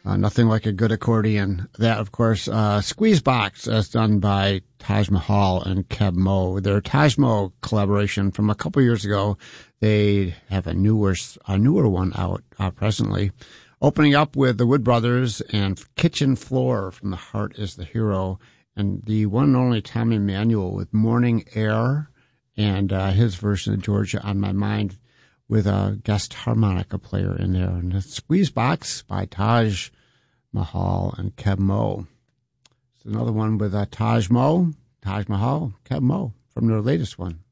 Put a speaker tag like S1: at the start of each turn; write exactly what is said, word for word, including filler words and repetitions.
S1: Uh, nothing like a good accordion. That, of course, uh, Squeeze Box, as done by Taj Mahal and Keb Mo. Their Taj Mo collaboration from a couple years ago. They have a newer, a newer one out uh, presently. Opening up with the Wood Brothers and Kitchen Floor from The Heart is the Hero, and the one and only Tommy Emmanuel with Morning Air, and uh, his version of Georgia on My Mind with a guest harmonica player in there. And the Squeeze Box by Taj Mahal and Keb Mo. It's another one with uh, Taj Mo, Taj Mahal, Keb Mo from their latest one.